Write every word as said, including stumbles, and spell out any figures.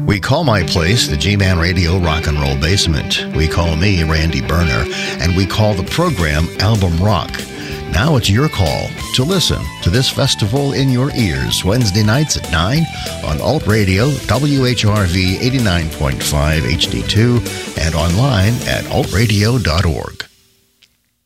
We call my place the G-Man Radio Rock and Roll Basement. We call me Randy Berner, and we call the program Album Rock. Now it's your call to listen to this festival in your ears Wednesday nights at nine on Alt Radio, W H R V eighty-nine point five H D two, and online at alt radio dot org.